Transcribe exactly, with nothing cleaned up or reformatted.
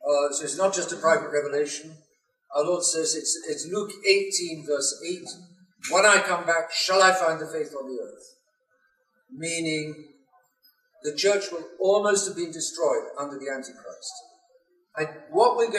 Uh, so it's not just a private revelation. Our Lord says, it's, it's Luke eighteen, verse eight, when I come back, shall I find the faith on the earth? Meaning, the church will almost have been destroyed under the Antichrist. And what we're going